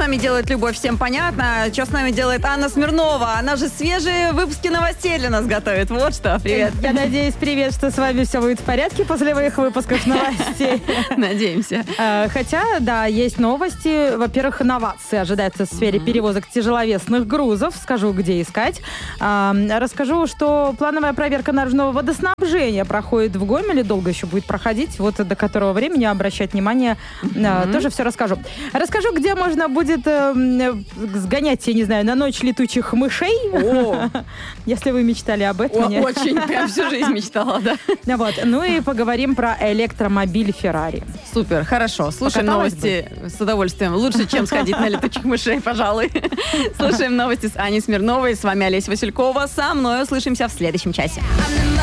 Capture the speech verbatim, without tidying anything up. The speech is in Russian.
нами делает любовь, всем понятно. Что с нами делает Анна Смирнова? Она же свежие выпуски новостей для нас готовит. Вот что, привет. Я надеюсь, привет, что с вами все будет в порядке после моих выпусков новостей. Надеемся. Хотя, да, есть новости. Во-первых, инновации ожидаются в сфере перевозок тяжеловесных грузов. Скажу, где искать. Расскажу, что плановая проверка наружного водоснабжения проходит в Гомеле. Долго еще будет проходить. Вот до которого времени обращать внимание. Mm-hmm. Тоже все расскажу. Расскажу, где можно будет э, сгонять, я не знаю, на ночь летучих мышей. Oh. Если вы мечтали об этом. О, очень, прям всю жизнь мечтала, да. Вот. Ну и поговорим про электромобиль Ferrari. Супер, хорошо. Слушаем новости бы. С удовольствием. Лучше, чем сходить на летучих мышей, пожалуй. Слушаем новости с Аней Смирновой. С вами Олеся Василькова. Со мной услышимся в следующем часе.